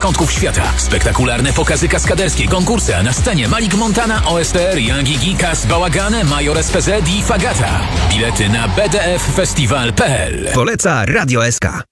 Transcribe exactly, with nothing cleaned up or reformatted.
zakątków świata. Spektakularne pokazy kaskaderskie, konkursy, a na scenie Malik Montana, O S T R, Young Gigi, Kas Bałagane, Major S P Z i Fagata. Bilety na b d f festival kropka p l. Poleca Radio S K.